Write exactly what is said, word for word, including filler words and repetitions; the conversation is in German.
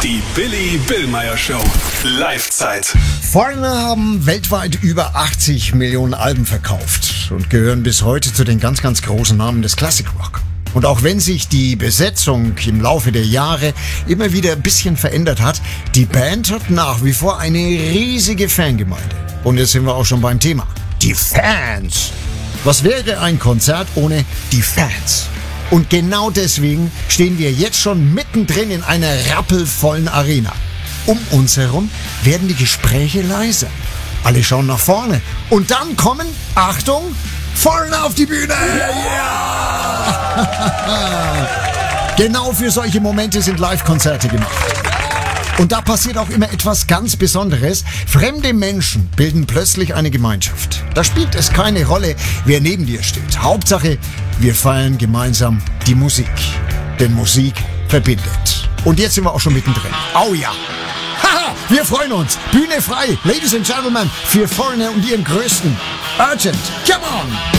Die Billy Billmeyer Show. Live-Zeit. Foreigner haben weltweit über achtzig Millionen Alben verkauft und gehören bis heute zu den ganz, ganz großen Namen des Classic Rock. Und auch wenn sich die Besetzung im Laufe der Jahre immer wieder ein bisschen verändert hat, die Band hat nach wie vor eine riesige Fangemeinde. Und jetzt sind wir auch schon beim Thema. Die Fans. Was wäre ein Konzert ohne die Fans? Und genau deswegen stehen wir jetzt schon mittendrin in einer rappelvollen Arena. Um uns herum werden die Gespräche leiser. Alle schauen nach vorne. Und dann kommen, Achtung, Foreigner auf die Bühne! Yeah! Genau für solche Momente sind Live-Konzerte gemacht. Und da passiert auch immer etwas ganz Besonderes. Fremde Menschen bilden plötzlich eine Gemeinschaft. Da spielt es keine Rolle, wer neben dir steht. Hauptsache, wir feiern gemeinsam die Musik. Denn Musik verbindet. Und jetzt sind wir auch schon mittendrin. Oh ja! Haha, wir freuen uns. Bühne frei, Ladies and Gentlemen, für Foreigner und ihren Größten. Urgent, come on!